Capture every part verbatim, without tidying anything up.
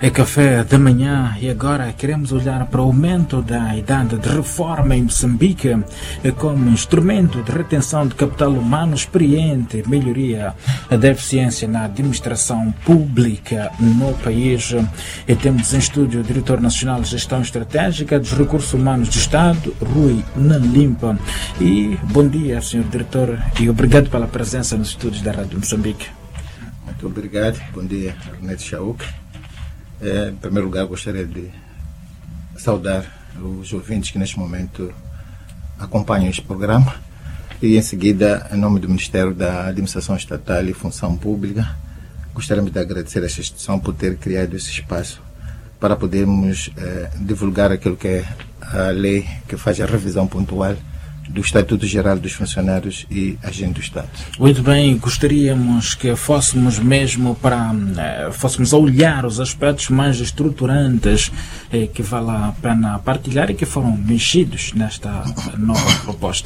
É café da manhã e agora queremos olhar para o aumento da idade de reforma em Moçambique como instrumento de retenção de capital humano experiente, melhoria da eficiência na administração pública no país. E temos em estúdio o Diretor Nacional de Gestão Estratégica dos Recursos Humanos do Estado, Rui Nanlimpa. E bom dia, senhor Diretor, e obrigado pela presença nos estúdios da Rádio Moçambique. Muito obrigado. Bom dia, Ernesto Chauk. É, em primeiro lugar, gostaria de saudar os ouvintes que neste momento acompanham este programa e, em seguida, em nome do Ministério da Administração Estatal e Função Pública, gostaríamos de agradecer a esta instituição por ter criado esse espaço para podermos é, divulgar aquilo que é a lei que faz a revisão pontual do Estatuto Geral dos Funcionários e Agentes do Estado. Muito bem, gostaríamos que fôssemos mesmo para eh, fôssemos a olhar os aspectos mais estruturantes eh, que vale a pena partilhar e que foram mexidos nesta nova proposta.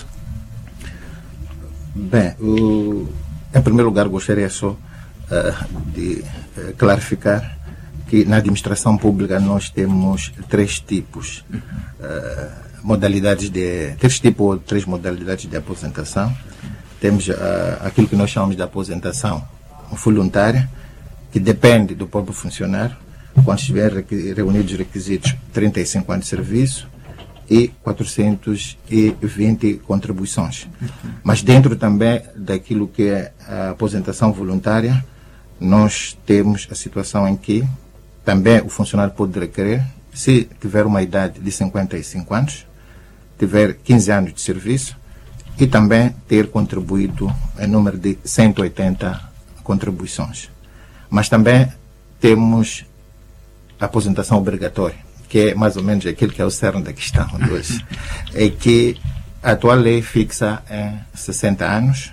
Bem, o, em primeiro lugar gostaria só uh, de uh, clarificar que na administração pública nós temos três tipos uh, modalidades de três tipos ou três modalidades de aposentação. Temos uh, aquilo que nós chamamos de aposentação voluntária, que depende do próprio funcionário, quando estiver reunidos os requisitos trinta e cinco anos de serviço e quatrocentas e vinte contribuições. Mas dentro também daquilo que é a aposentação voluntária, nós temos a situação em que também o funcionário pode requerer, se tiver uma idade de cinquenta e cinco anos, tiver quinze anos de serviço e também ter contribuído em número de cento e oitenta contribuições. Mas também temos a aposentação obrigatória, que é mais ou menos aquilo que é o cerne da questão de hoje. É que a atual lei fixa em sessenta anos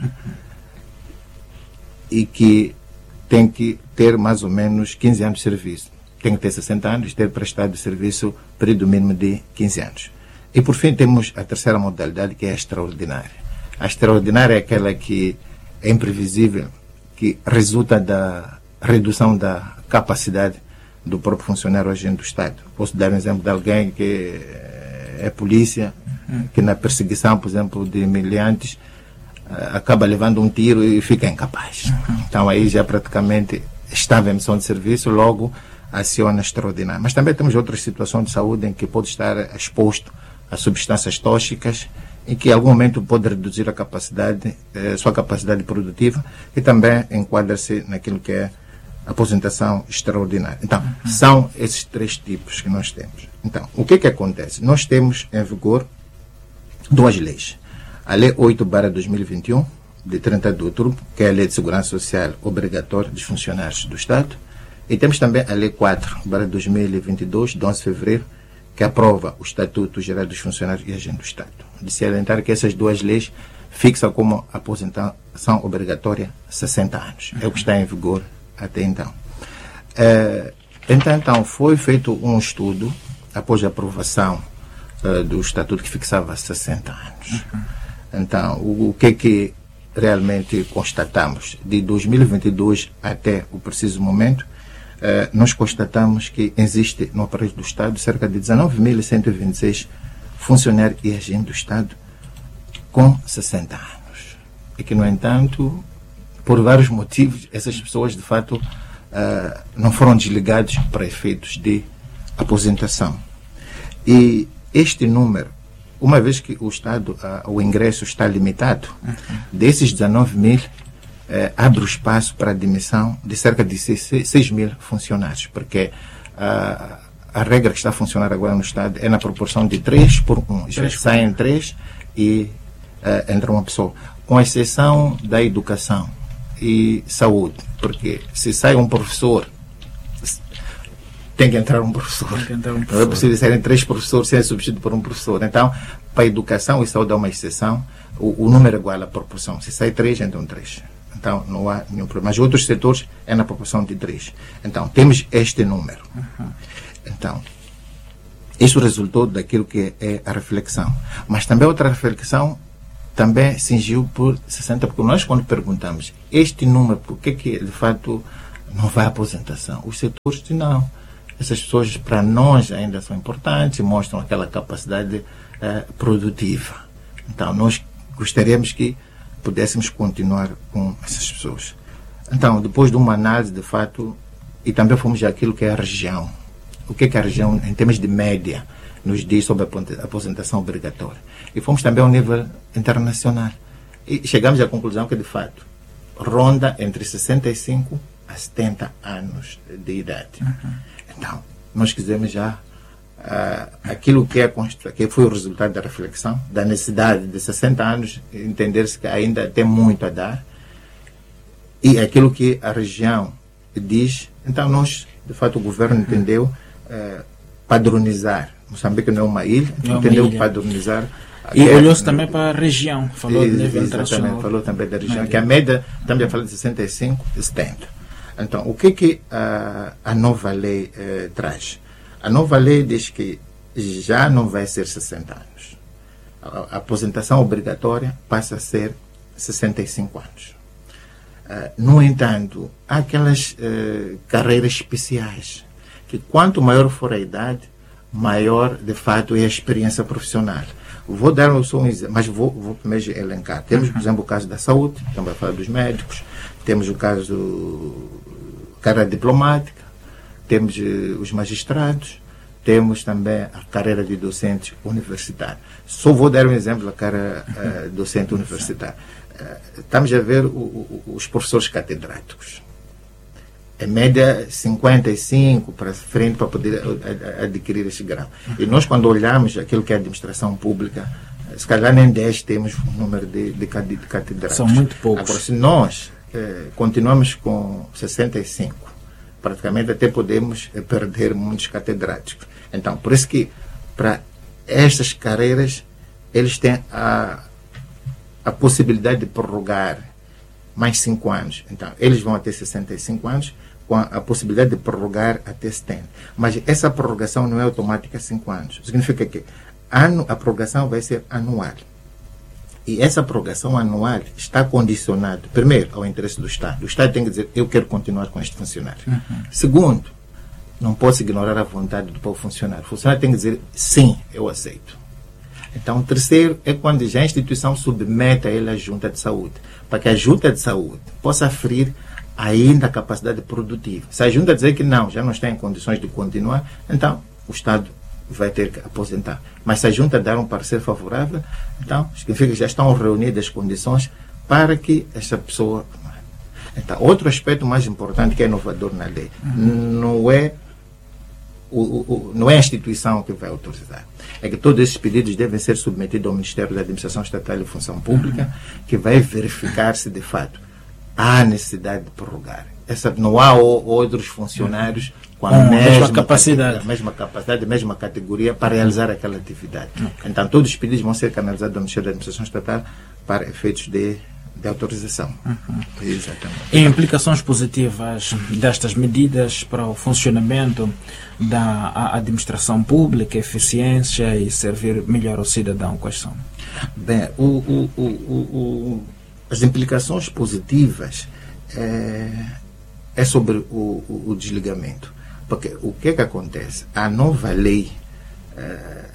e que tem que ter mais ou menos quinze anos de serviço. Tem que ter sessenta anos e ter prestado serviço período mínimo de quinze anos. E por fim temos a terceira modalidade, que é a extraordinária. A extraordinária é aquela que é imprevisível, que resulta da redução da capacidade do próprio funcionário agente do Estado. Posso dar um exemplo de alguém que é polícia, que na perseguição, por exemplo, de meliantes, acaba levando um tiro e fica incapaz. Então aí já praticamente estava em missão de serviço, logo aciona extraordinária. Mas também temos outras situações de saúde em que pode estar exposto a substâncias tóxicas e que em algum momento pode reduzir a capacidade, eh, sua capacidade produtiva, e também enquadra-se naquilo que é a aposentação extraordinária. Então, uhum. são esses três tipos que nós temos. Então, o que que acontece? Nós temos em vigor duas leis. A Lei oito barra dois mil e vinte e um, de trinta de outubro, que é a Lei de Segurança Social Obrigatória dos Funcionários do Estado, e temos também a Lei quatro barra dois mil e vinte e dois, de onze de fevereiro, que aprova o Estatuto Geral dos Funcionários e Agentes do Estado. De salientar que essas duas leis fixam como aposentação obrigatória sessenta anos. É o que está em vigor até então. É, então, então, foi feito um estudo após a aprovação uh, do Estatuto que fixava sessenta anos. Então, o, o que que realmente constatamos? De dois mil e vinte e dois até o preciso momento, Uh, nós constatamos que existe no aparelho do Estado cerca de dezenove mil cento e vinte e seis funcionários e agentes do Estado com sessenta anos. E que, no entanto, por vários motivos, essas pessoas, de fato, uh, não foram desligadas para efeitos de aposentação. E este número, uma vez que o Estado, uh, o ingresso está limitado, uhum. desses dezenove mil, Eh, abre o espaço para a admissão de cerca de seis mil funcionários, porque uh, a regra que está a funcionar agora no Estado é na proporção de três por um. Já saem três e uh, entra uma pessoa, com exceção da educação e saúde, porque se sai um professor, tem que entrar um professor. Tem que entrar um professor. Não é possível serem três professores sem substituído por um professor. Então, para a educação e saúde há uma exceção, o, o número é igual à proporção. Se sai três, entram três. Então, não há nenhum problema. Mas outros setores é na proporção de três. Então, temos este número. Uhum. Então, isso resultou daquilo que é a reflexão. Mas também outra reflexão também cingiu por sessenta, porque nós, quando perguntamos este número, por que que, de fato, não vai à aposentação? Os setores dizem, não, essas pessoas para nós ainda são importantes, mostram aquela capacidade uh, produtiva. Então, nós gostaríamos que pudéssemos continuar com essas pessoas. Então, depois de uma análise, de fato, e também fomos àquilo que é a região. O que é que a região, em termos de média, nos diz sobre a aposentação obrigatória. E fomos também ao nível internacional. E chegamos à conclusão que, de fato, ronda entre sessenta e cinco a setenta anos de idade. Uhum. Então, nós quisemos já uh, aquilo que, é, que foi o resultado da reflexão, da necessidade de sessenta anos, entender-se que ainda tem muito a dar, e aquilo que a região diz. Então, nós, de fato, o governo entendeu uh, padronizar. Moçambique não é uma ilha, não entendeu uma ilha. Padronizar. E olhou-se também para a região, falou de nível internacional. Falou também da região, média. Que a média, também fala de sessenta e cinco e setenta. Então, o que, que a, a nova lei eh, traz? A nova lei diz que já não vai ser sessenta anos. A, a aposentação obrigatória passa a ser sessenta e cinco anos. Uh, no entanto, há aquelas uh, carreiras especiais, que quanto maior for a idade, maior, de fato, é a experiência profissional. Vou dar só um exemplo, mas vou, vou primeiro elencar. Temos, por exemplo, o caso da saúde, também vai falar dos médicos, temos o caso da carreira diplomática, temos uh, os magistrados, temos também a carreira de docente universitário. Só vou dar um exemplo da carreira uh, docente universitário. Uh, estamos a ver o, o, os professores catedráticos. Em média, cinquenta e cinco para frente para poder adquirir esse grau. E nós, quando olhamos aquilo que é a administração pública, se calhar nem dez temos o número de, de catedráticos. São muito poucos. Agora, se nós eh, continuamos com sessenta e cinco, praticamente até podemos eh, perder muitos catedráticos. Então, por isso que, para estas carreiras, eles têm a, a possibilidade de prorrogar mais cinco anos. Então, eles vão até sessenta e cinco anos, com a, a possibilidade de prorrogar até setenta. Mas essa prorrogação não é automática cinco anos. Significa que ano, a prorrogação vai ser anual. E essa prorrogação anual está condicionada, primeiro, ao interesse do Estado. O Estado tem que dizer, eu quero continuar com este funcionário. Uhum. Segundo, não posso ignorar a vontade do próprio funcionário. O funcionário tem que dizer, sim, eu aceito. Então, o terceiro é quando já a instituição submete a ele a junta de saúde, para que a junta de saúde possa aferir ainda a capacidade produtiva. Se a junta dizer que não, já não está em condições de continuar, então o Estado vai ter que aposentar. Mas se a junta dar um parecer favorável, então significa que já estão reunidas as condições para que essa pessoa... Então, outro aspecto mais importante que é inovador na lei, uhum. não é O, o, não é a instituição que vai autorizar. É que todos esses pedidos devem ser submetidos ao Ministério da Administração Estatal e Função Pública, uhum. que vai verificar se, de fato, há necessidade de prorrogar. Essa, não há o, outros funcionários uhum. com a uhum. mesma, mesma capacidade, a mesma capacidade, a mesma categoria para realizar aquela atividade. Uhum. Então, todos os pedidos vão ser canalizados ao Ministério da Administração Estatal para efeitos de de autorização. Uhum. Exatamente. E implicações positivas destas medidas para o funcionamento da administração pública, eficiência e servir melhor ao cidadão, quais são? Bem, o, o, o, o, as implicações positivas é, é sobre o, o, o desligamento. Porque o que é que acontece? A nova lei é,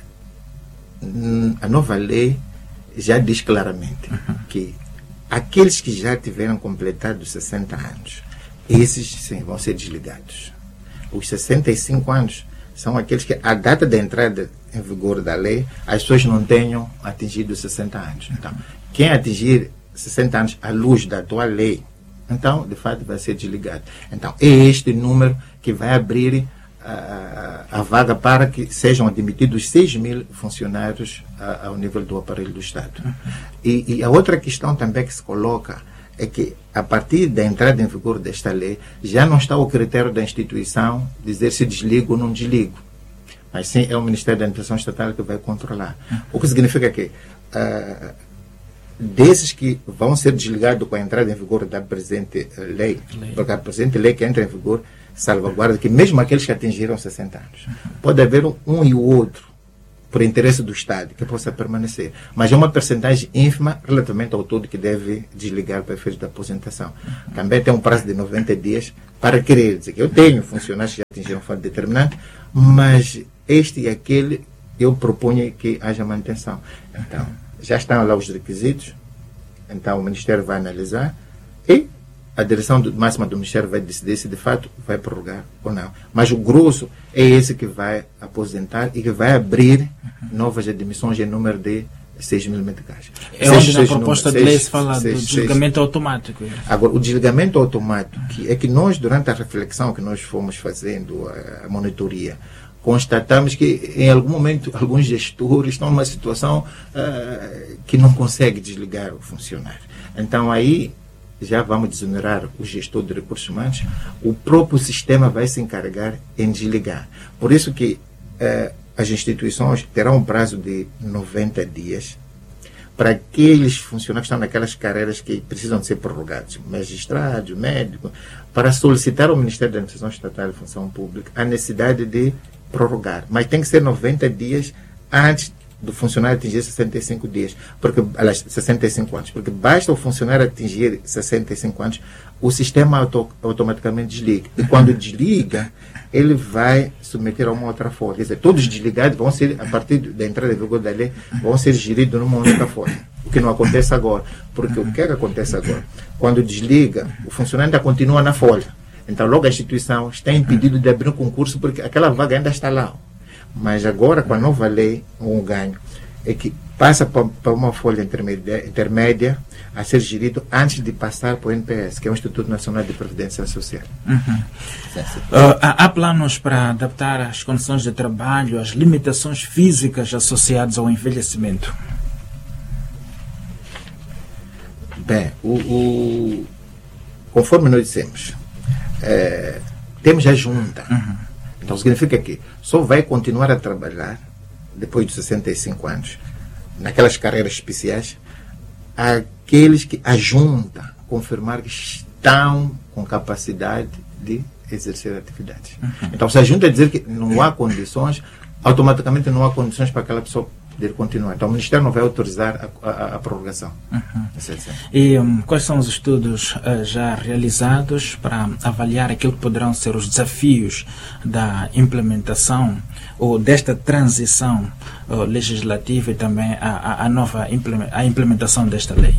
a nova lei já diz claramente uhum. que aqueles que já tiveram completado sessenta anos, esses sim vão ser desligados. Os sessenta e cinco anos são aqueles que, a data da entrada em vigor da lei, as pessoas não tenham atingido sessenta anos. Então, quem atingir sessenta anos à luz da atual lei, então, de fato, vai ser desligado. Então, é este número que vai abrir a, a vaga para que sejam admitidos seis mil funcionários a, ao nível do aparelho do Estado. Uhum. E, e a outra questão também que se coloca é que, a partir da entrada em vigor desta lei, já não está o critério da instituição dizer se desligo ou não desligo. Mas sim, é o Ministério da Administração Estatal que vai controlar. Uhum. O que significa que, uh, desses que vão ser desligados com a entrada em vigor da presente lei, lei. porque a presente lei que entra em vigor salvaguarda que mesmo aqueles que atingiram sessenta anos, uhum. pode haver um e o outro por interesse do Estado, que possa permanecer. Mas é uma percentagem ínfima relativamente ao todo que deve desligar para efeitos da aposentação. Também tem um prazo de noventa dias para querer dizer que eu tenho funcionários que já atingiram fato determinante, mas este e aquele eu proponho que haja manutenção. Então, já estão lá os requisitos, então o Ministério vai analisar e a direção do, máxima do Ministério vai decidir se de fato vai prorrogar ou não. Mas o grosso é esse que vai aposentar e que vai abrir novas admissões em número de seis mil meticais. É onde na proposta de lei se fala do desligamento automático. Agora, o desligamento automático, que é que nós, durante a reflexão que nós fomos fazendo, a, a monitoria, constatamos que em algum momento alguns gestores estão numa situação uh, que não consegue desligar o funcionário. Então aí já vamos desonerar o gestor de recursos humanos, o próprio sistema vai se encarregar em desligar. Por isso que uh, as instituições terão um prazo de noventa dias para aqueles funcionários que estão naquelas carreiras que precisam de ser prorrogados, magistrados, médicos, para solicitar ao Ministério da Administração Estatal e Função Pública a necessidade de prorrogar. Mas tem que ser noventa dias antes do funcionário atingir sessenta e cinco dias, porque, aliás, sessenta e cinco anos, porque basta o funcionário atingir sessenta e cinco anos, o sistema auto, automaticamente desliga. E quando desliga, ele vai submeter a uma outra folha. Quer dizer, todos desligados vão ser, a partir da entrada em vigor da lei, vão ser geridos numa única folha. O que não acontece agora. Porque o que é que acontece agora? Quando desliga, o funcionário ainda continua na folha. Então, logo a instituição está impedida de abrir um concurso porque aquela vaga ainda está lá. Mas agora, com a nova lei, um ganho é que passa para uma folha intermédia, intermédia a ser gerido antes de passar para o N P S, que é o Instituto Nacional de Previdência Social. Uhum. Uh, há planos para adaptar as condições de trabalho às limitações físicas associadas ao envelhecimento? Bem, o, o, conforme nós dissemos, é, temos a junta. Uhum. Então significa que só vai continuar a trabalhar depois dos sessenta e cinco anos, naquelas carreiras especiais, aqueles que a junta confirmar que estão com capacidade de exercer atividades. Uhum. Então, se a junta dizer que não há condições, automaticamente não há condições para aquela pessoa poder continuar. Então, o Ministério não vai autorizar a, a, a prorrogação. Uhum. E um, quais são os estudos uh, já realizados para avaliar aquilo que poderão ser os desafios da implementação ou desta transição uh, legislativa e também a, a, a nova implement, a implementação desta lei?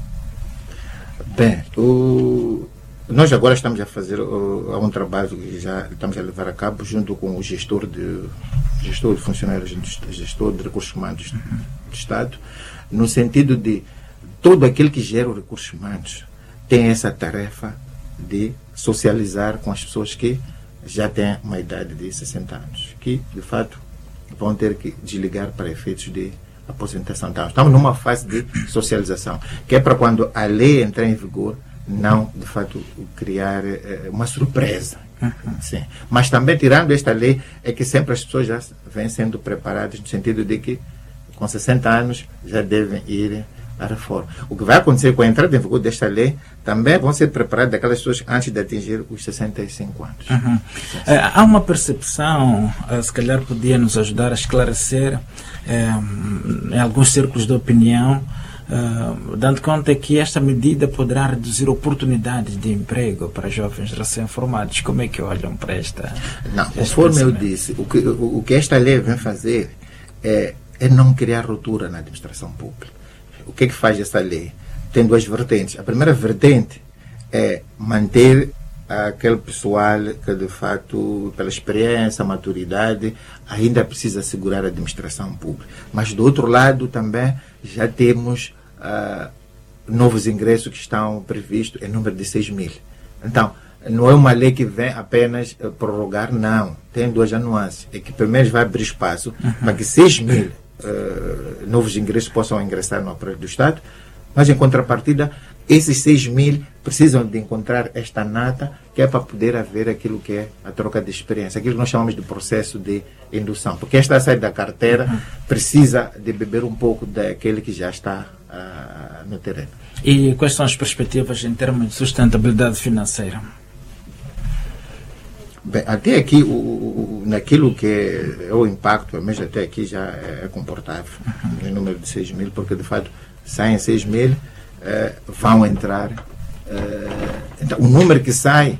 Bem, o, nós agora estamos a fazer uh, um trabalho que já estamos a levar a cabo junto com o gestor de gestor de funcionários, gestor de recursos humanos uhum. do Estado, no sentido de todo aquele que gera os recursos humanos tem essa tarefa de socializar com as pessoas que já têm uma idade de sessenta anos, que de fato vão ter que desligar para efeitos de aposentação. Então, estamos numa fase de socialização, que é para quando a lei entrar em vigor, não de fato criar eh, uma surpresa. Uhum. Sim. Mas também, tirando esta lei, é que sempre as pessoas já vêm sendo preparadas no sentido de que com sessenta anos já devem ir à reforma. O que vai acontecer com a entrada em vigor desta lei, também vão ser preparadas aquelas pessoas antes de atingir os sessenta e cinco anos. Uhum. É, há uma percepção, se calhar podia nos ajudar a esclarecer, é, em alguns círculos de opinião, Uh, dando conta que esta medida poderá reduzir oportunidades de emprego para jovens recém-formados. Como é que olham para esta? Não, conforme eu disse, o que, o, o que esta lei vem fazer é, é não criar ruptura na administração pública. O que é que faz esta lei? Tem duas vertentes. A primeira vertente é manter aquele pessoal que, de fato, pela experiência, maturidade, ainda precisa assegurar a administração pública. Mas, do outro lado, também já temos Uh, novos ingressos que estão previstos em número de seis mil. Então, não é uma lei que vem apenas uh, prorrogar, não. Tem duas nuances. É que primeiro vai abrir espaço uhum. para que seis mil uh, novos ingressos possam ingressar no aparelho do Estado, mas em contrapartida, esses seis mil precisam de encontrar esta nata que é para poder haver aquilo que é a troca de experiência, aquilo que nós chamamos de processo de indução. Porque esta sai da carteira uhum. precisa de beber um pouco daquele que já está uh, no terreno. E quais são as perspectivas em termos de sustentabilidade financeira? Bem, até aqui, o, o, naquilo que é, é o impacto, mas até aqui já é comportável, uhum. no número de seis mil, porque de fato saem seis mil, uh, vão entrar. Uh, então, o número que sai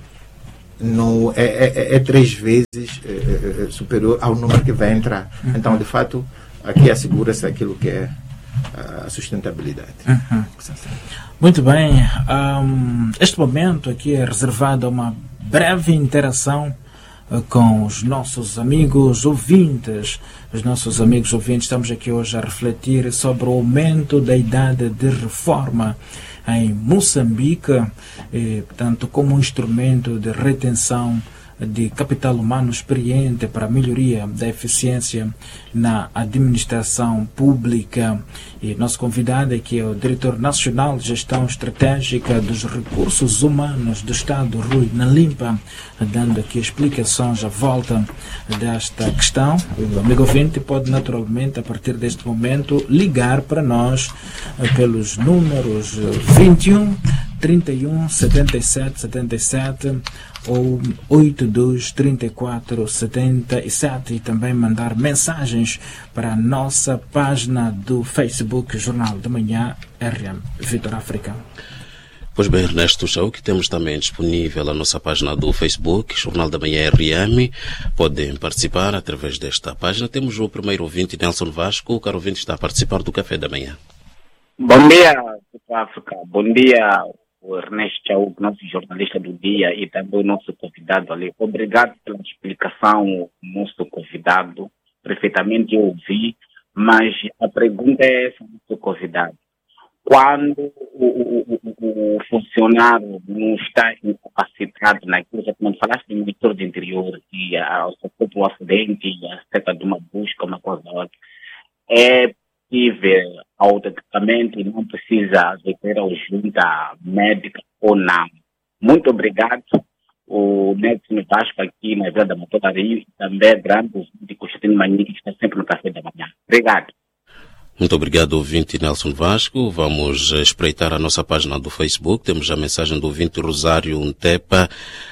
no, é, é, é três vezes é, é, superior ao número que vai entrar. Uhum. Então, de fato, aqui assegura-se aquilo que é a sustentabilidade. Uhum. Muito bem. Um, este momento aqui é reservado a uma breve interação uh, com os nossos amigos ouvintes. Os nossos amigos ouvintes, estamos aqui hoje a refletir sobre o aumento da idade de reforma em Moçambique, e, portanto, como um instrumento de retenção de capital humano experiente para a melhoria da eficiência na administração pública. E nosso convidado aqui é o Diretor Nacional de Gestão Estratégica dos Recursos Humanos do Estado, Rui Nalimpa, dando aqui explicações à volta desta questão. O amigo ouvinte pode naturalmente, a partir deste momento, ligar para nós pelos números vinte e um, trinta e um, setenta e sete, setenta e sete ou oito dois, trinta e quatro, setenta e sete e também mandar mensagens para a nossa página do Facebook Jornal da Manhã R M Vitor África. Pois bem, Ernesto Chau, que temos também disponível a nossa página do Facebook, Jornal da Manhã R M. Podem participar através desta página. Temos o primeiro ouvinte, Nelson Vasco. O caro ouvinte está a participar do Café da Manhã. Bom dia, Vitor África. Bom dia, o Ernesto Chau, nosso jornalista do dia, e também o nosso convidado ali. Obrigado pela explicação, nosso convidado. Perfeitamente eu ouvi, mas a pergunta é essa do seu convidado. Quando o, o, o, o funcionário não está incapacitado naquilo que não falaste do monitor de interior e ao suporte do acidente e acerca de uma busca, uma coisa ou outra, é possível automaticamente e não precisa requerer a junta médica ou não. Muito obrigado. O Nelson Vasco aqui na Vila da Motocaria e também grande de Constantino Mani, que está sempre no Café da Manhã. Obrigado. Muito obrigado, ouvinte Nelson Vasco. Vamos espreitar a nossa página do Facebook. Temos a mensagem do ouvinte Rosário Ntepa.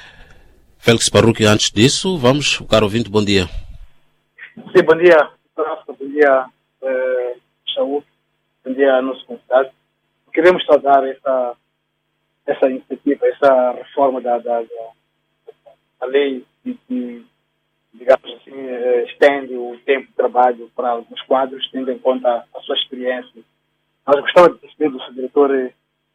Félix Parruque, antes disso, vamos, o caro ouvinte, bom dia. Sim, bom dia. Bom dia, eh, Chau. Bom dia, nosso convidado. Queremos saudar essa, essa iniciativa, essa reforma da, da, da, da lei que, que, digamos assim, eh, estende o tempo de trabalho para alguns quadros, tendo em conta a sua experiência. Nós gostávamos de perceber do seu diretor eh,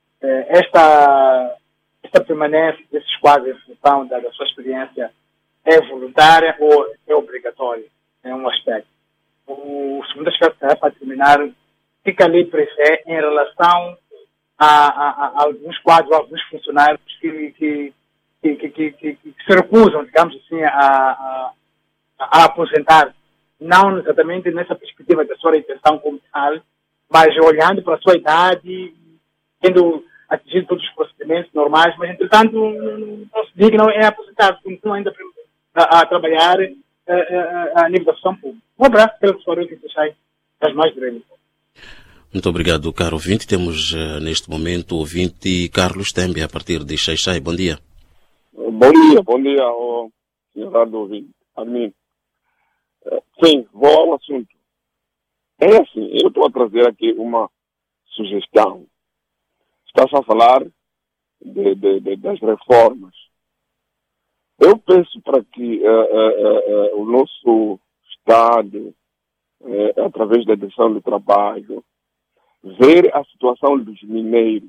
esta, esta permanência desses quadros em função da, da sua experiência é voluntária ou é obrigatória? É um aspecto. O segundo aspecto, para terminar, fica ali prevê em relação a, a, a alguns quadros, a alguns funcionários que, que, que, que, que, que, que se recusam, digamos assim, a, a, a aposentar, não exatamente nessa perspectiva da sua intenção como tal, mas olhando para a sua idade, tendo atingido todos os procedimentos normais, mas entretanto não se dignam em aposentar, continuam ainda a, a trabalhar a, a, a nível da função pública. Um abraço pelo senhor que deixai das mais breves. Muito obrigado, caro ouvinte. Temos uh, neste momento o ouvinte Carlos Tembe, a partir de Xaixai. Bom dia. Bom dia, bom dia ao senhor do ouvinte. Amém. Uh, sim, vou ao assunto. É assim, eu estou a trazer aqui uma sugestão. Está-se a falar de, de, de, das reformas. Eu penso para que uh, uh, uh, o nosso Estado, uh, através da direção do trabalho, ver a situação dos mineiros,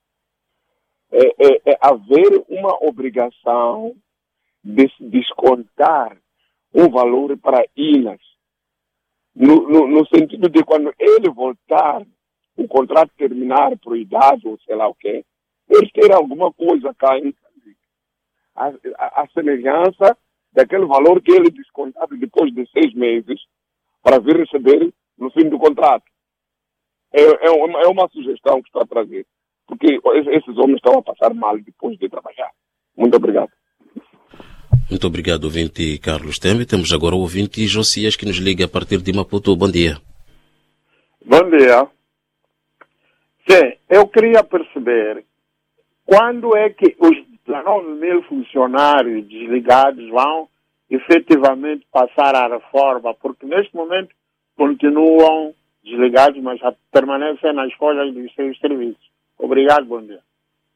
é, é, é haver uma obrigação de se descontar um valor para ilhas, no, no, no sentido de quando ele voltar, o contrato terminar por idade ou sei lá o quê, ele ter alguma coisa cá em a, a, a semelhança daquele valor que ele descontado depois de seis meses para vir receber no fim do contrato. É, é, uma, é uma sugestão que estou a trazer, porque esses homens estão a passar mal depois de trabalhar. Muito obrigado. Muito obrigado, ouvinte Carlos Tembe. Temos agora o ouvinte Josias, que nos liga a partir de Maputo. Bom dia. Bom dia. Sim, eu queria perceber quando é que os nove mil funcionários desligados vão efetivamente passar à reforma, porque neste momento continuam desligados, mas permanecem nas folhas dos seus serviços. Obrigado, bom dia.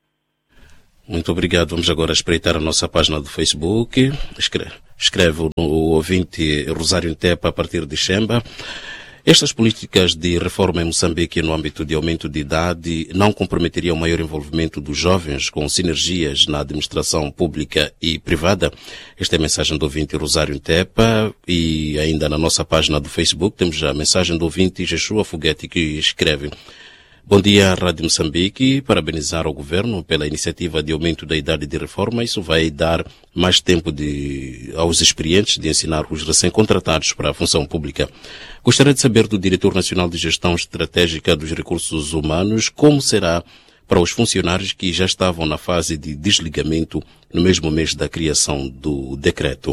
Muito obrigado. Vamos agora espreitar a nossa página do Facebook. Escreve, escreve o, o ouvinte Rosário Ntepa a partir de Xemba. Estas políticas de reforma em Moçambique no âmbito de aumento de idade não comprometeriam o maior envolvimento dos jovens com sinergias na administração pública e privada? Esta é a mensagem do ouvinte Rosário Ntepa. E ainda na nossa página do Facebook temos a mensagem do ouvinte Jeshua Foguete, que escreve: bom dia, Rádio Moçambique. Parabenizar ao Governo pela iniciativa de aumento da idade de reforma. Isso vai dar mais tempo de, aos experientes de ensinar os recém-contratados para a função pública. Gostaria de saber do Diretor Nacional de Gestão Estratégica dos Recursos Humanos como será para os funcionários que já estavam na fase de desligamento no mesmo mês da criação do decreto.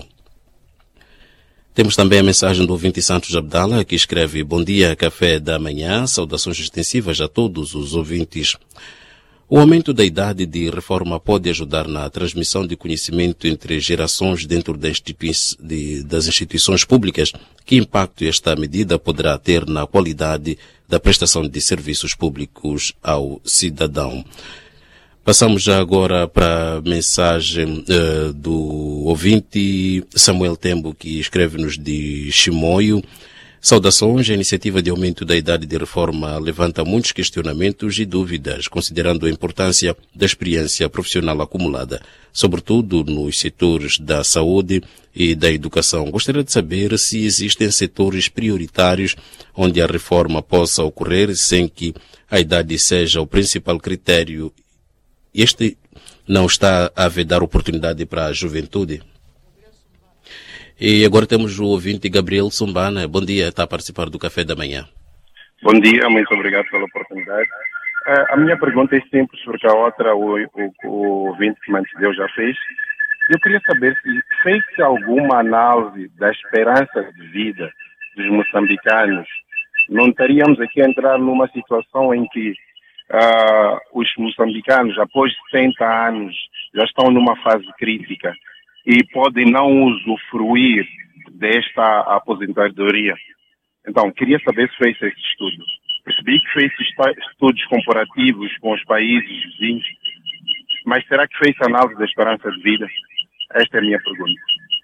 Temos também a mensagem do ouvinte Santos Abdala, que escreve: bom dia, café da manhã, saudações extensivas a todos os ouvintes. O aumento da idade de reforma pode ajudar na transmissão de conhecimento entre gerações dentro das instituições públicas. Que impacto esta medida poderá ter na qualidade da prestação de serviços públicos ao cidadão? Passamos já agora para a mensagem uh, do ouvinte Samuel Tembo, que escreve-nos de Chimoio. Saudações. A iniciativa de aumento da idade de reforma levanta muitos questionamentos e dúvidas, considerando a importância da experiência profissional acumulada, sobretudo nos setores da saúde e da educação. Gostaria de saber se existem setores prioritários onde a reforma possa ocorrer sem que a idade seja o principal critério. Este não está a vedar oportunidade para a juventude. E agora temos o ouvinte Gabriel Sumbana. Bom dia, está a participar do Café da Manhã. Bom dia, muito obrigado pela oportunidade. Uh, a minha pergunta é simples, porque a outra o, o, o ouvinte que me antecedeu já fez. Eu queria saber se fez-se alguma análise da esperança de vida dos moçambicanos. Não estaríamos aqui a entrar numa situação em que uh, os moçambicanos, após setenta anos, já estão numa fase crítica e podem não usufruir desta aposentadoria. Então, queria saber se fez esse estudo. Percebi que fez estudos comparativos com os países vizinhos, mas será que fez análise da esperança de vida? Esta é a minha pergunta.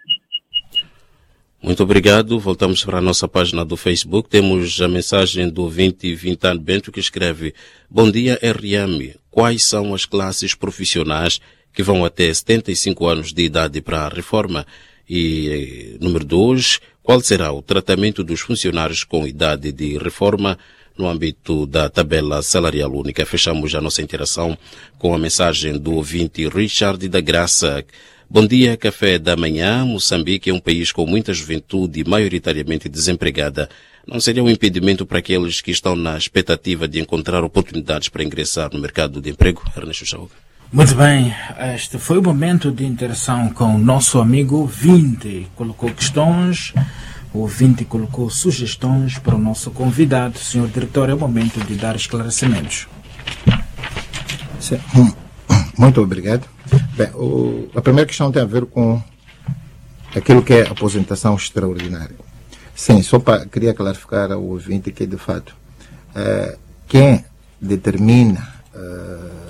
Muito obrigado. Voltamos para a nossa página do Facebook. Temos a mensagem do ouvinte Vintano Bento, que escreve: bom dia, R M. Quais são as classes profissionais que vão até setenta e cinco anos de idade para a reforma? E, número dois, qual será o tratamento dos funcionários com idade de reforma no âmbito da tabela salarial única? Fechamos a nossa interação com a mensagem do ouvinte Richard da Graça. Bom dia, café da manhã. Moçambique é um país com muita juventude, maioritariamente desempregada. Não seria um impedimento para aqueles que estão na expectativa de encontrar oportunidades para ingressar no mercado de emprego? Ernesto Chauga. Muito bem, este foi o momento de interação com o nosso amigo ouvinte. Colocou questões, o ouvinte colocou sugestões para o nosso convidado. Senhor Diretor, é o momento de dar esclarecimentos. Sim. Muito obrigado. Bem, o, a primeira questão tem a ver com aquilo que é aposentação extraordinária. Sim, só para queria clarificar ao ouvinte que, de fato, uh, quem determina uh,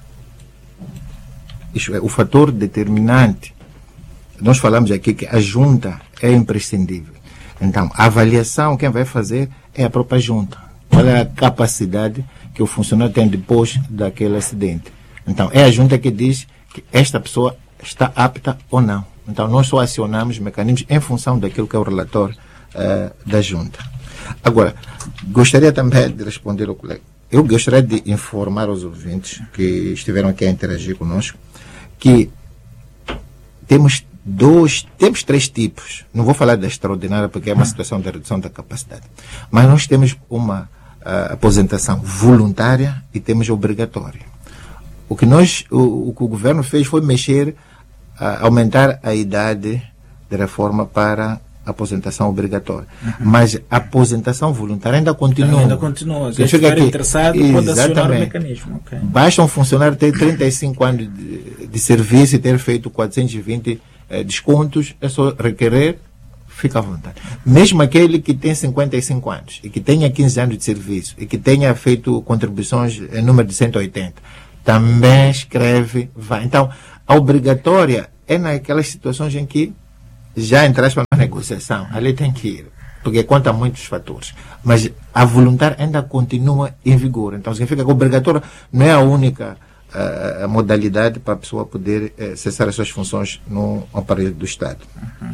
Isso é, o fator determinante, nós falamos aqui que a junta é imprescindível. Então, a avaliação quem vai fazer é a própria junta. Qual é a capacidade que o funcionário tem depois daquele acidente? Então, é a junta que diz que esta pessoa está apta ou não. Então, nós só acionamos mecanismos em função daquilo que é o relatório uh, da junta. Agora, gostaria também de responder ao colega. Eu gostaria de informar os ouvintes que estiveram aqui a interagir conosco que temos dois, temos três tipos. Não vou falar da extraordinária porque é uma situação de redução da capacidade. Mas nós temos uma uh, aposentação voluntária e temos obrigatória. O que nós, o, o que o governo fez foi mexer, uh, aumentar a idade de reforma para aposentação obrigatória. Uhum. Mas a aposentação voluntária ainda continua. Ainda continua. Se estiver interessado, pode acionar o mecanismo. Okay. Basta um funcionário ter trinta e cinco anos de, de serviço e ter feito quatrocentos e vinte eh, descontos, é só requerer, fica à vontade. Mesmo aquele que tem cinquenta e cinco anos e que tenha quinze anos de serviço e que tenha feito contribuições em número de cento e oitenta, também escreve, vai. Então, a obrigatória é naquelas situações em que já entraste para uma negociação, ali tem que ir, porque conta muitos fatores. Mas a voluntária ainda continua em vigor. Então, significa que a obrigatória não é a única uh, modalidade para a pessoa poder uh, cessar as suas funções no aparelho do Estado. Uhum.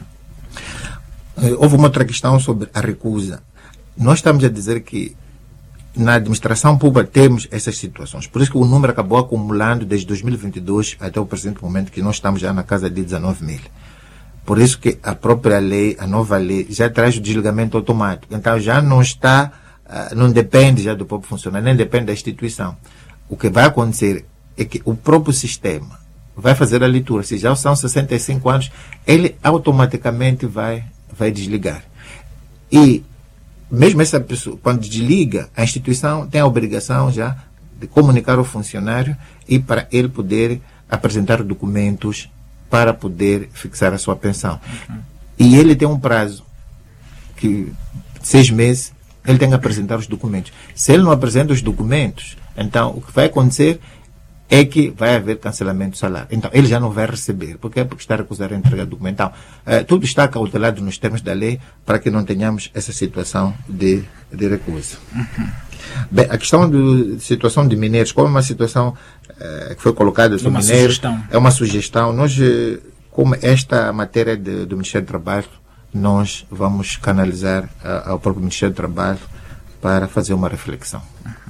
Uh, houve uma outra questão sobre a recusa. Nós estamos a dizer que na administração pública temos essas situações. Por isso que o número acabou acumulando desde dois mil e vinte e dois até o presente momento, que nós estamos já na casa de dezenove mil. Por isso que a própria lei, a nova lei, já traz o desligamento automático. Então já não está, uh, não depende já do próprio funcionário, nem depende da instituição. O que vai acontecer é que o próprio sistema vai fazer a leitura. Se já são sessenta e cinco anos, ele automaticamente vai, vai desligar. E mesmo essa pessoa, quando desliga, a instituição tem a obrigação já de comunicar ao funcionário e para ele poder apresentar documentos para poder fixar a sua pensão. Uhum. E ele tem um prazo que seis meses, ele tem que apresentar os documentos. Se ele não apresenta os documentos, então o que vai acontecer é que vai haver cancelamento do salário. Então ele já não vai receber. Por quê? Porque está a recusar a entrega do documento. Então, uh, tudo está cautelado nos termos da lei para que não tenhamos essa situação de, de recusa. Uhum. Bem, a questão da situação de mineiros, como é uma situação uh, que foi colocada sobre mineiros, sugestão. é uma sugestão. Nós, como esta matéria de, do Ministério do Trabalho, nós vamos canalizar uh, ao próprio Ministério do Trabalho para fazer uma reflexão. Uhum.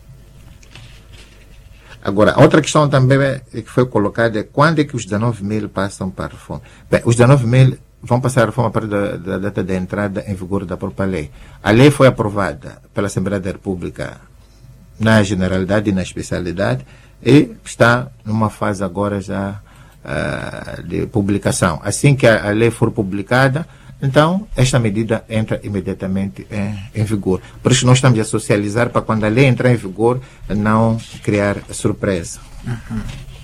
Agora, a outra questão também é, que foi colocada é quando é que os dezenove mil passam para a reforma. Bem, os dezenove mil vão passar a reforma a partir da, da data da entrada em vigor da própria lei. A lei foi aprovada pela Assembleia da República na generalidade e na especialidade e está numa fase agora já uh, de publicação. Assim que a, a lei for publicada, então esta medida entra imediatamente em, em vigor. Por isso nós estamos a socializar para quando a lei entrar em vigor não criar surpresa. Uhum.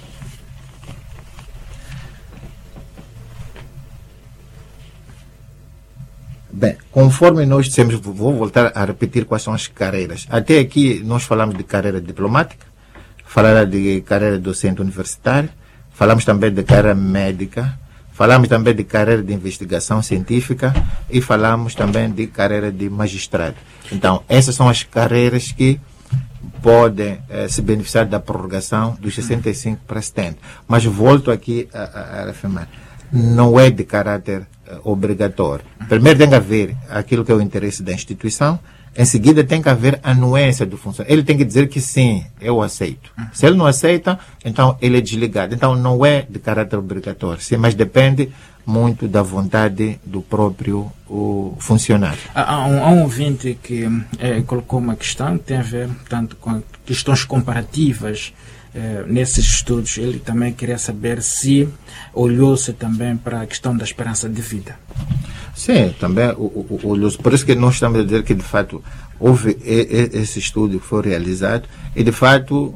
Bem, conforme nós dissemos, vou voltar a repetir quais são as carreiras. Até aqui nós falamos de carreira diplomática, falamos de carreira docente universitária, falamos também de carreira médica, falamos também de carreira de investigação científica e falamos também de carreira de magistrado. Então, essas são as carreiras que podem eh, se beneficiar da prorrogação dos sessenta e cinco para setenta. Mas volto aqui a, a, a afirmar, não é de caráter uh, obrigatório. Primeiro tem que haver aquilo que é o interesse da instituição, em seguida tem que haver a anuência do funcionário. Ele tem que dizer que sim, eu aceito. Se ele não aceita, então ele é desligado. Então não é de caráter obrigatório, sim, mas depende muito da vontade do próprio o funcionário. Há, há, um, há um ouvinte que eh, colocou uma questão que tem a ver tanto com questões comparativas. Eh, nesses estudos, ele também queria saber se olhou-se também para a questão da esperança de vida. Sim, também olhou-se. Por isso que nós estamos a dizer que, de fato, houve esse estudo que foi realizado e, de fato,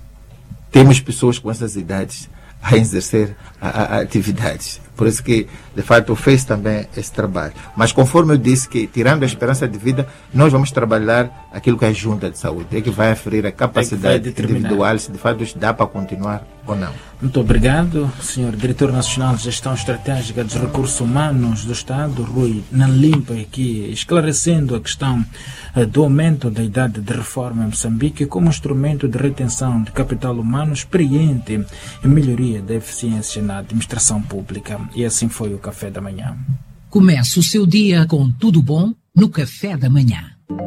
temos pessoas com essas idades a exercer a, a, a atividades. Por isso que, de fato, fez também esse trabalho. Mas conforme eu disse que, tirando a esperança de vida, nós vamos trabalhar aquilo que é a junta de saúde, é que vai aferir a capacidade é individual, se de fato dá para continuar ou não. Muito obrigado, senhor Diretor Nacional de Gestão Estratégica dos Recursos Humanos do Estado, Rui Nanlimpa, aqui esclarecendo a questão uh, do aumento da idade de reforma em Moçambique como instrumento de retenção de capital humano experiente e melhoria da eficiência na administração pública. E assim foi o Café da Manhã. Comece o seu dia com tudo bom no Café da Manhã.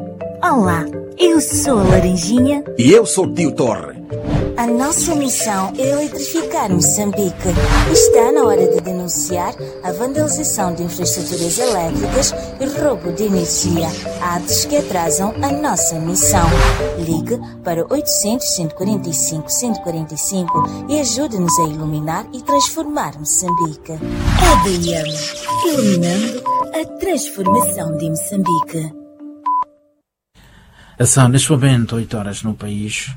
Olá, eu sou a Laranjinha. E eu sou o Tio Torre. A nossa missão é eletrificar Moçambique. Está na hora de denunciar a vandalização de infraestruturas elétricas e roubo de energia, atos que atrasam a nossa missão. Ligue para oitocentos, cento e quarenta e cinco, cento e quarenta e cinco e ajude-nos a iluminar e transformar Moçambique. A D M, iluminando a transformação de Moçambique. São neste momento oito horas no país.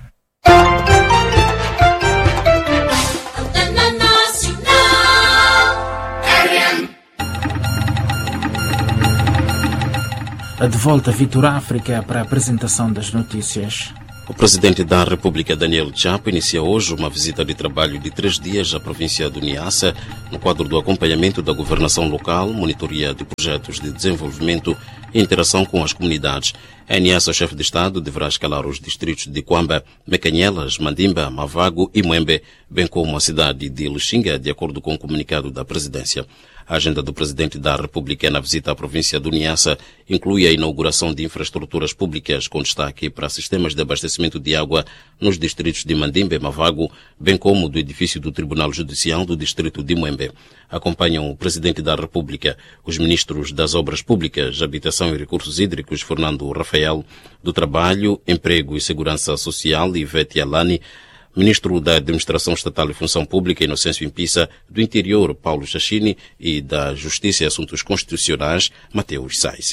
De volta a Vitor África para a apresentação das notícias. O presidente da República, Daniel Chapo, inicia hoje uma visita de trabalho de três dias à província do Niassa, no quadro do acompanhamento da governação local, monitoria de projetos de desenvolvimento e interação com as comunidades. Em Niassa, o chefe de Estado deverá escalar os distritos de Kwamba, Mecanhelas, Mandimba, Mavago e Muembe, bem como a cidade de Luxinga, de acordo com o comunicado da presidência. A agenda do presidente da República na visita à província do Niassa inclui a inauguração de infraestruturas públicas com destaque para sistemas de abastecimento de água nos distritos de Mandimba e Mavago, bem como do edifício do Tribunal Judicial do distrito de Muembe. Acompanham o presidente da República os ministros das Obras Públicas, Habitação e Recursos Hídricos, Fernando Rafael, do Trabalho, Emprego e Segurança Social, Ivete Alani, Ministro da Administração Estatal e Função Pública, Inocêncio Impissa, do Interior, Paulo Chachini, e da Justiça e Assuntos Constitucionais, Mateus Saisi.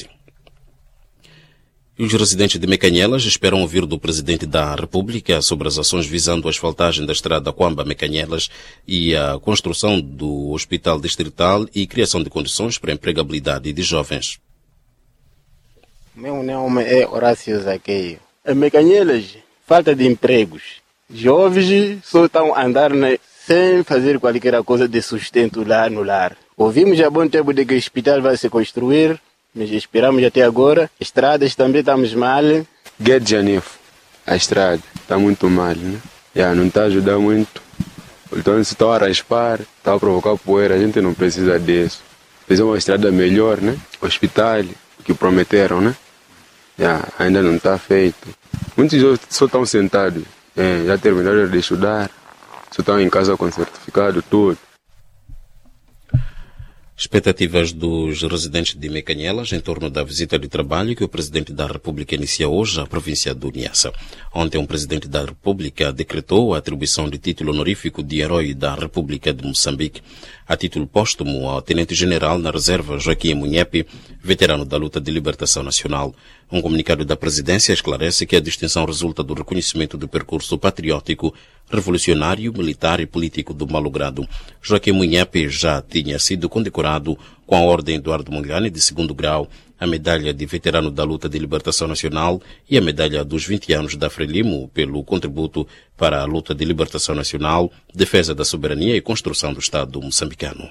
E os residentes de Mecanhelas esperam ouvir do Presidente da República sobre as ações visando a asfaltagem da estrada Kwamba-Mecanhelas e a construção do Hospital Distrital e criação de condições para a empregabilidade de jovens. Meu nome é Horácio Zaqueio. Em Mecanhelas, falta de empregos. Jovens só estão a andar, né, sem fazer qualquer coisa de sustento lá no lar. Ouvimos há bom tempo de que o hospital vai se construir, mas esperamos até agora. Estradas também estamos mal. Guedes Janifo, a estrada está muito mal, né? Já não está a ajudar muito. Então se está a raspar, está a provocar poeira, a gente não precisa disso. Fazer uma estrada melhor, né? Hospital, que prometeram, né? Já, ainda não está feito. Muitos jovens só estão sentados. É, já terminaram de estudar, só estão em casa com certificado, tudo. Expectativas dos residentes de Mecanhelas em torno da visita de trabalho que o Presidente da República inicia hoje à província do Niassa. Ontem, o Presidente da República decretou a atribuição de título honorífico de Herói da República de Moçambique, a título póstumo ao Tenente-General na Reserva Joaquim Munhepe, veterano da luta de libertação nacional. Um comunicado da Presidência esclarece que a distinção resulta do reconhecimento do percurso patriótico, revolucionário, militar e político do malogrado. Joaquim Munhepe já tinha sido condecorado com a Ordem Eduardo Mondlane de segundo grau, a medalha de veterano da luta de libertação nacional e a medalha dos vinte anos da Frelimo pelo contributo para a luta de libertação nacional, defesa da soberania e construção do Estado moçambicano.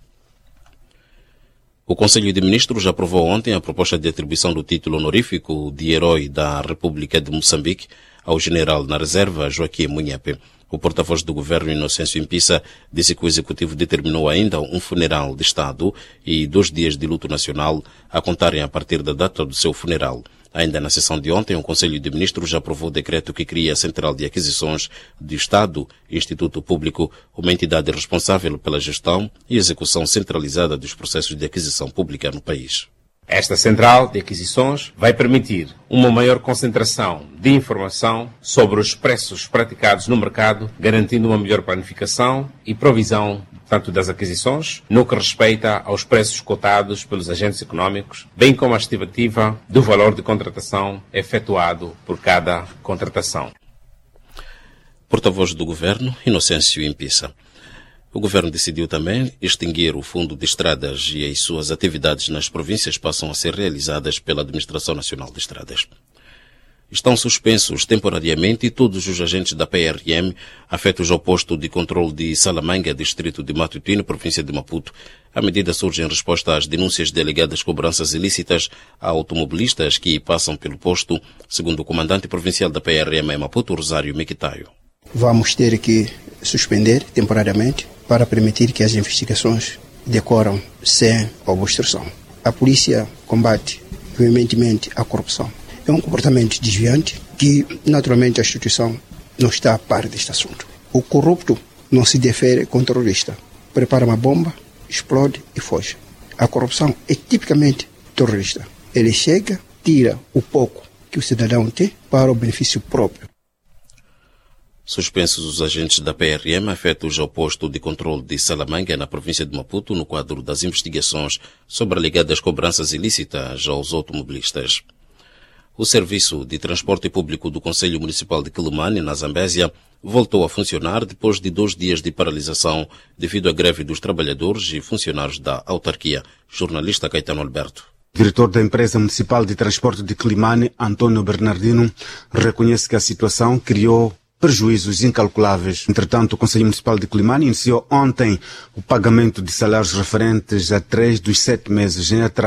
O Conselho de Ministros aprovou ontem a proposta de atribuição do título honorífico de Herói da República de Moçambique ao general na reserva Joaquim Munhepe. O porta-voz do governo, Inocêncio Impissa, disse que o executivo determinou ainda um funeral de Estado e dois dias de luto nacional a contarem a partir da data do seu funeral. Ainda na sessão de ontem, o Conselho de Ministros já aprovou o decreto que cria a Central de Aquisições do Estado, Instituto Público, uma entidade responsável pela gestão e execução centralizada dos processos de aquisição pública no país. Esta central de aquisições vai permitir uma maior concentração de informação sobre os preços praticados no mercado, garantindo uma melhor planificação e provisão tanto das aquisições, no que respeita aos preços cotados pelos agentes econômicos, bem como a estimativa do valor de contratação efetuado por cada contratação. Porta-voz do Governo, Inocêncio Impissa. O Governo decidiu também extinguir o Fundo de Estradas e as suas atividades nas províncias passam a ser realizadas pela Administração Nacional de Estradas. Estão suspensos temporariamente todos os agentes da P R M afetos ao posto de controle de Salamanga, distrito de Matutino, província de Maputo. A medida surge em resposta às denúncias de alegadas cobranças ilícitas a automobilistas que passam pelo posto, segundo o comandante provincial da P R M em Maputo, Rosário Mequitaio. Vamos ter que suspender temporariamente para permitir que as investigações decorram sem obstrução. A polícia combate veementemente a corrupção. É um comportamento desviante que, naturalmente, a instituição não está a par deste assunto. O corrupto não se defere com o terrorista. Prepara uma bomba, explode e foge. A corrupção é tipicamente terrorista. Ele chega, tira o pouco que o cidadão tem para o benefício próprio. Suspensos os agentes da P R M afetos ao posto de controle de Salamanca, na província de Maputo, no quadro das investigações sobre alegadas cobranças ilícitas aos automobilistas. O Serviço de Transporte Público do Conselho Municipal de Quelimane, na Zambésia, voltou a funcionar depois de dois dias de paralisação devido à greve dos trabalhadores e funcionários da autarquia. Jornalista Caetano Alberto. Diretor da Empresa Municipal de Transporte de Quelimane, Antônio Bernardino, reconhece que a situação criou prejuízos incalculáveis. Entretanto, o Conselho Municipal de Quelimane iniciou ontem o pagamento de salários referentes a três dos sete meses em atraso.